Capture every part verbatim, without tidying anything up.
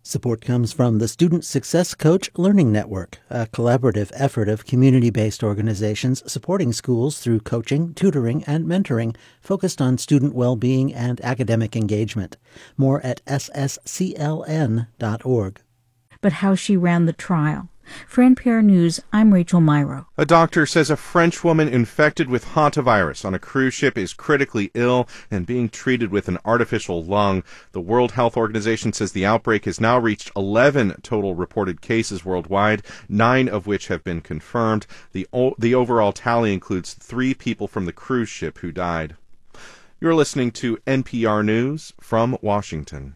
Support comes from the Student Success Coach Learning Network, a collaborative effort of community-based organizations supporting schools through coaching, tutoring, and mentoring focused on student well-being and academic engagement. More at s s c l n dot org. But how she ran the trial. For N P R News, I'm Rachel Myrow. A doctor says a French woman infected with hantavirus on a cruise ship is critically ill and being treated with an artificial lung. The World Health Organization says the outbreak has now reached eleven total reported cases worldwide, nine of which have been confirmed. The, o- the overall tally includes three people from the cruise ship who died. You're listening to N P R News from Washington.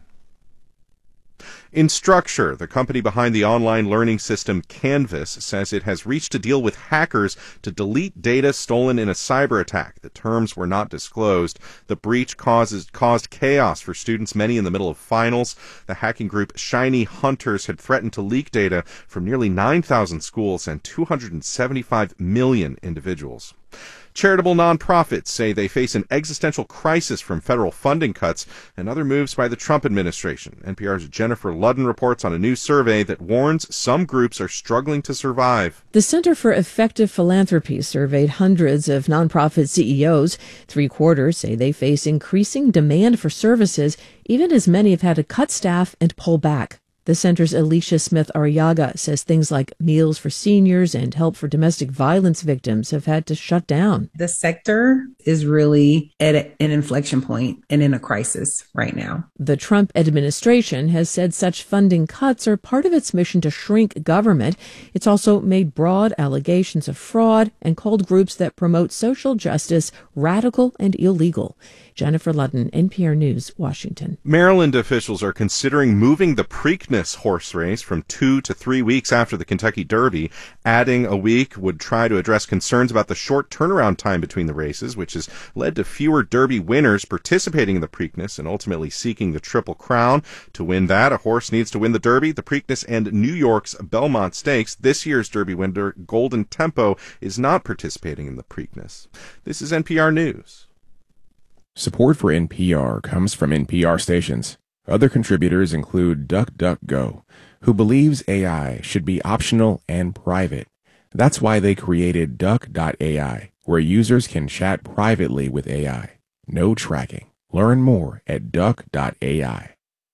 Instructure, the company behind the online learning system Canvas, says it has reached a deal with hackers to delete data stolen in a cyber attack. The terms were not disclosed. The breach causes, caused chaos for students, many in the middle of finals. The hacking group Shiny Hunters had threatened to leak data from nearly nine thousand schools and two hundred seventy-five million individuals. Charitable nonprofits say they face an existential crisis from federal funding cuts and other moves by the Trump administration. N P R's Jennifer Ludden reports on a new survey that warns some groups are struggling to survive. The Center for Effective Philanthropy surveyed hundreds of nonprofit C E Os. Three quarters say they face increasing demand for services, even as many have had to cut staff and pull back. The center's Alicia Smith-Arriaga says things like meals for seniors and help for domestic violence victims have had to shut down. The sector is really at an inflection point and in a crisis right now. The Trump administration has said such funding cuts are part of its mission to shrink government. It's also made broad allegations of fraud and called groups that promote social justice radical and illegal. Jennifer Ludden, N P R News, Washington. Maryland officials are considering moving the Preakness horse race from two to three weeks after the Kentucky Derby. Adding a week would try to address concerns about the short turnaround time between the races, which has led to fewer Derby winners participating in the Preakness and ultimately seeking the Triple Crown. To win that, a horse needs to win the Derby, the Preakness, and New York's Belmont Stakes. This year's Derby winner, Golden Tempo, is not participating in the Preakness. This is N P R News. Support for N P R comes from N P R stations. Other contributors include DuckDuckGo, who believes A I should be optional and private. That's why they created Duck dot A I, where users can chat privately with A I. No tracking. Learn more at Duck dot A I.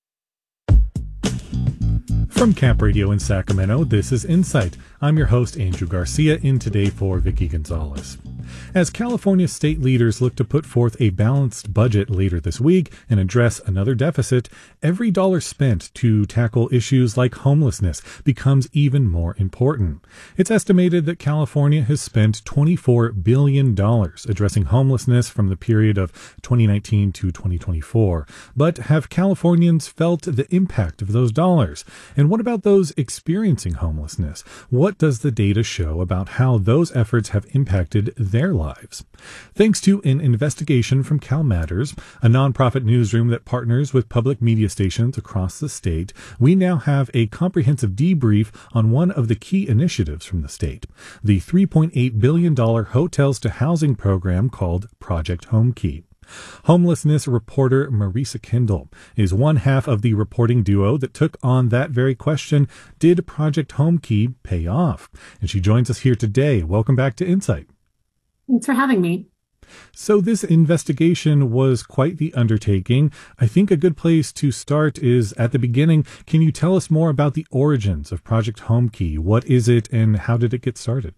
From Camp Radio in Sacramento, this is Insight. I'm your host, Andrew Garcia, in today for Vicky Gonzalez. As California state leaders look to put forth a balanced budget later this week and address another deficit, every dollar spent to tackle issues like homelessness becomes even more important. It's estimated that California has spent twenty-four billion dollars addressing homelessness from the period of twenty nineteen to twenty twenty-four. But have Californians felt the impact of those dollars? And what about those experiencing homelessness? What does the data show about how those efforts have impacted their lives? Thanks to an investigation from CalMatters, a nonprofit newsroom that partners with public media stations across the state, we now have a comprehensive debrief on one of the key initiatives from the state, the three point eight billion dollars Hotels to Housing program called Project Homekey. Homelessness reporter Marisa Kendall is one half of the reporting duo that took on that very question, did Project Homekey pay off? And she joins us here today. Welcome back to Insight. Thanks for having me. So this investigation was quite the undertaking. I think a good place to start is at the beginning. Can you tell us more about the origins of Project Homekey? What is it and how did it get started?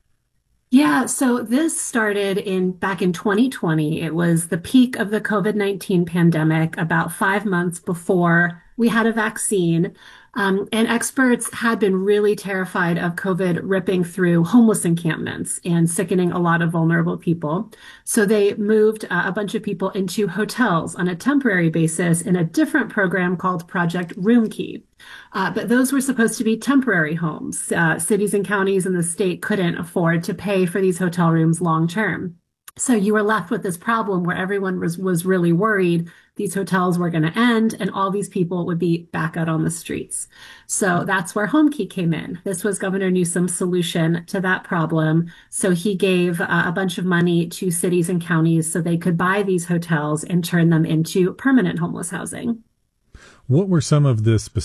Yeah, so this started in back in twenty twenty. It was the peak of the COVID nineteen pandemic, about five months before we had a vaccine. Um, and experts had been really terrified of COVID ripping through homeless encampments and sickening a lot of vulnerable people. So they moved uh, a bunch of people into hotels on a temporary basis in a different program called Project Roomkey. Uh, but those were supposed to be temporary homes. Uh, cities and counties in the state couldn't afford to pay for these hotel rooms long term. So you were left with this problem where everyone was, was really worried these hotels were going to end and all these people would be back out on the streets. So that's where Homekey came in. This was Governor Newsom's solution to that problem. So he gave uh, a bunch of money to cities and counties so they could buy these hotels and turn them into permanent homeless housing. What were some of the specific